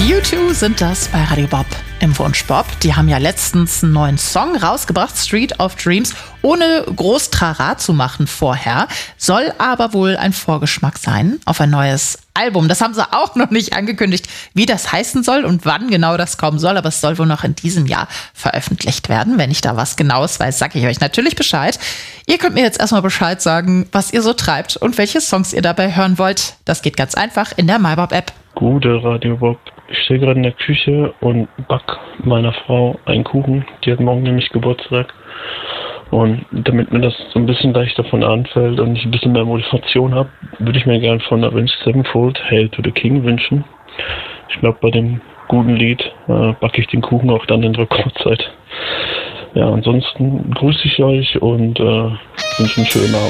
U2 sind das bei Radio Bob im Wunschbob. Die haben ja letztens einen neuen Song rausgebracht, Street of Dreams, ohne groß Trara zu machen vorher. Soll aber wohl ein Vorgeschmack sein auf ein neues Album. Das haben sie auch noch nicht angekündigt, wie das heißen soll und wann genau das kommen soll. Aber es soll wohl noch in diesem Jahr veröffentlicht werden. Wenn ich da was Genaues weiß, sage ich euch natürlich Bescheid. Ihr könnt mir jetzt erstmal Bescheid sagen, was ihr so treibt und welche Songs ihr dabei hören wollt. Das geht ganz einfach in der MyBob-App. Gute Radio Bob. Ich stehe gerade in der Küche und back meiner Frau einen Kuchen. Die hat morgen nämlich Geburtstag. Und damit mir das so ein bisschen leichter von anfällt und ich ein bisschen mehr Motivation habe, würde ich mir gerne von Avenged Sevenfold Hail to the King wünschen. Ich glaube, bei dem guten Lied backe ich den Kuchen auch dann in Rekordzeit. Ja, ansonsten grüße ich euch und wünsche einen schönen Abend.